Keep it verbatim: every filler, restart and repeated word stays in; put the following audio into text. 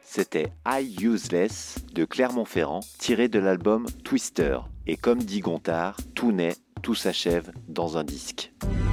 c'était I Useless de Clermont-Ferrand, tiré de l'album Twister. Et comme dit Gontard, tout naît, tout s'achève dans un disque.